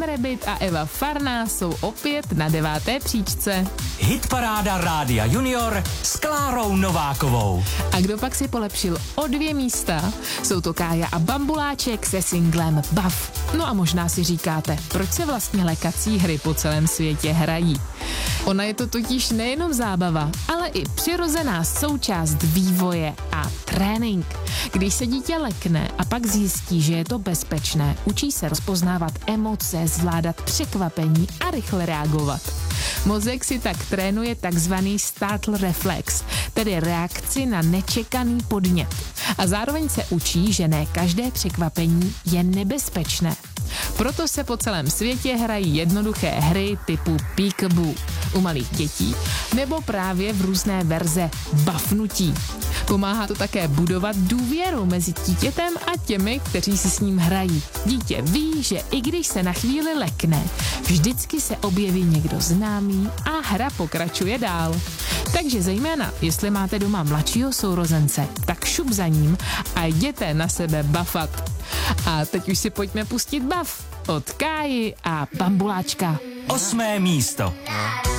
Rabbit a Eva Farná jsou opět na 9. příčce. Hitparáda Rádia Junior s Klárou Novákovou. A kdo pak si polepšil o 2 místa, jsou to Kája a Bambuláček se singlem Bav. No a možná si říkáte, proč se vlastně lékací hry po celém světě hrají. Ona je to totiž nejenom zábava, ale i přirozená součást vývoje a trénink. Když se dítě lekne a pak zjistí, že je to bezpečné, učí se rozpoznávat emoce, zvládat překvapení a rychle reagovat. Mozek si tak trénuje takzvaný startle reflex, tedy reakci na nečekaný podnět. A zároveň se učí, že ne každé překvapení je nebezpečné. Proto se po celém světě hrají jednoduché hry typu peekaboo u malých dětí nebo právě v různé verze bafnutí. Pomáhá to také budovat důvěru mezi dítětem a těmi, kteří si s ním hrají. Dítě ví, že i když se na chvíli lekne, vždycky se objeví někdo známý a hra pokračuje dál. Takže zejména, jestli máte doma mladšího sourozence, tak šup za ním a jděte na sebe bafat. A teď už si pojďme pustit Bav od Káji a Bambuláčka. 8. místo.